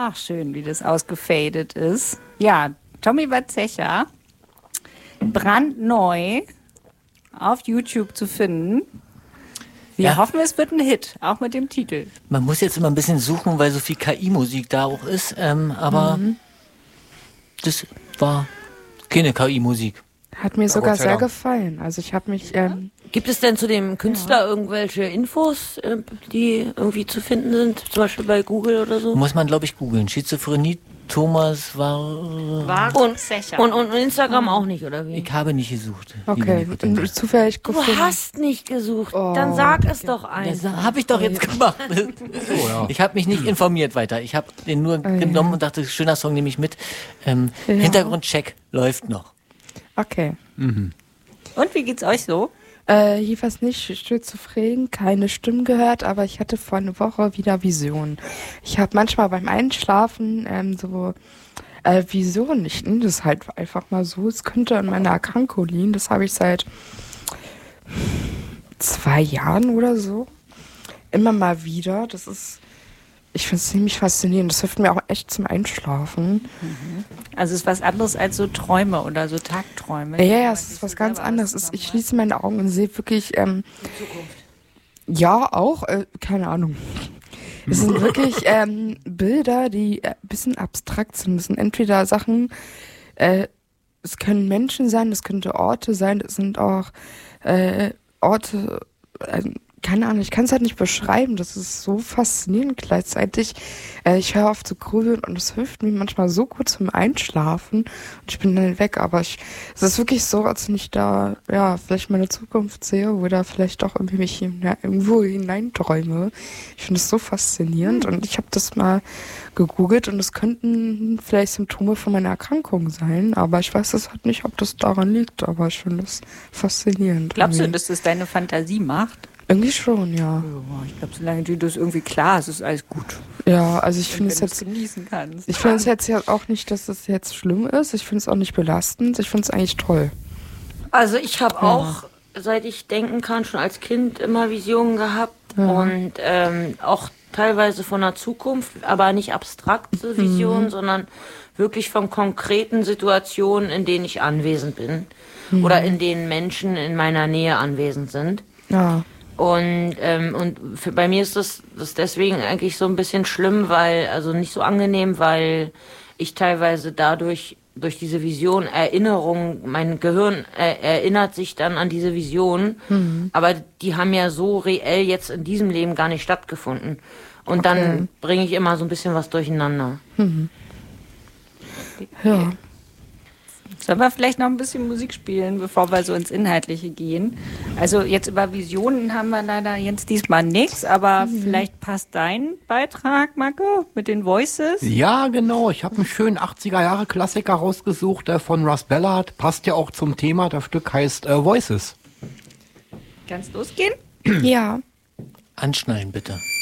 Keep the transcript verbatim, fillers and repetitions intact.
Ach, schön, wie das ausgefadet ist. Ja, Tommy Batzecha, brandneu auf YouTube zu finden. Wir Ja. hoffen, es wird ein Hit, auch mit dem Titel. Man muss jetzt immer ein bisschen suchen, weil so viel K I-Musik da auch ist, ähm, aber Mhm. das war keine K I-Musik. Hat mir Ja, sogar Gott sei sehr Dank. gefallen. Also ich habe mich, ähm, Gibt es denn zu dem Künstler irgendwelche Infos, äh, die irgendwie zu finden sind? Zum Beispiel bei Google oder so? Muss man, glaube ich, googeln. Schizophrenie, Thomas war... Und, und, und Instagram auch nicht, oder wie? Ich habe nicht gesucht. okay, zufällig Du gefunden. hast nicht gesucht. Oh, Dann sag es doch einfach. Das habe ich doch jetzt gemacht. So, ja. Ich habe mich nicht informiert weiter. Ich habe den nur ja. genommen und dachte, schöner Song nehme ich mit. Ähm, Ja. Hintergrundcheck läuft noch. Okay. Und wie geht's euch so? Äh, jedenfalls nicht schizophren, keine Stimmen gehört, aber ich hatte vor einer Woche wieder Visionen. Ich habe manchmal beim Einschlafen ähm, so äh, Visionen. Ich nehme das halt einfach mal so. Es könnte an meiner Erkrankung liegen. Das habe ich seit zwei Jahren oder so. Immer mal wieder. Das ist, ich finde es ziemlich faszinierend. Das hilft mir auch echt zum Einschlafen. Also es ist was anderes als so Träume oder so Tagträume. Ja, ja, es ist was ganz anderes. Es- Ich schließe meine Augen und sehe wirklich, ähm, ja, auch, äh, keine Ahnung. Es sind wirklich ähm, Bilder, die ein bisschen abstrakt sind. Es sind entweder Sachen, äh, es können Menschen sein, es könnte Orte sein, es sind auch äh, Orte, äh, keine Ahnung, ich kann es halt nicht beschreiben. Das ist so faszinierend gleichzeitig. Äh, ich höre auf zu grübeln und es hilft mir manchmal so gut zum Einschlafen. Und ich bin dann weg, aber ich, es ist wirklich so, als wenn ich da, ja, vielleicht meine Zukunft sehe oder vielleicht auch irgendwie mich hin- irgendwo hineinträume. Ich finde es so faszinierend und ich habe das mal gegoogelt und es könnten vielleicht Symptome von meiner Erkrankung sein, aber ich weiß es halt nicht, ob das daran liegt, aber ich finde es faszinierend. Glaubst du, irgendwie. dass das deine Fantasie macht? Irgendwie schon, ja. Ja, ich glaube, solange du das irgendwie klar hast, ist alles gut. Ja, also ich Und finde wenn es du es jetzt, genießen kannst. ich finde es jetzt ja auch nicht, dass es jetzt schlimm ist. Ich finde es auch nicht belastend. Ich finde es eigentlich toll. Also ich habe auch, seit ich denken kann, schon als Kind immer Visionen gehabt und ähm, auch teilweise von der Zukunft, aber nicht abstrakte Visionen, sondern wirklich von konkreten Situationen, in denen ich anwesend bin oder in denen Menschen in meiner Nähe anwesend sind. Ja. Und, ähm, und für, bei mir ist das, das deswegen eigentlich so ein bisschen schlimm, weil, also nicht so angenehm, weil ich teilweise dadurch, durch diese Vision, Erinnerungen, mein Gehirn äh, erinnert sich dann an diese Vision, aber die haben ja so reell jetzt in diesem Leben gar nicht stattgefunden. Und Okay. dann bringe ich immer so ein bisschen was durcheinander. Ja. Sollen wir vielleicht noch ein bisschen Musik spielen, bevor wir so ins Inhaltliche gehen? Also jetzt über Visionen haben wir leider jetzt diesmal nichts, aber vielleicht passt dein Beitrag, Marco, mit den Voices. Ja, genau. Ich habe einen schönen achtziger-Jahre-Klassiker rausgesucht äh, von Russ Ballard. Passt ja auch zum Thema. Das Stück heißt äh, Voices. Kann's losgehen? Ja. Anschnallen, bitte.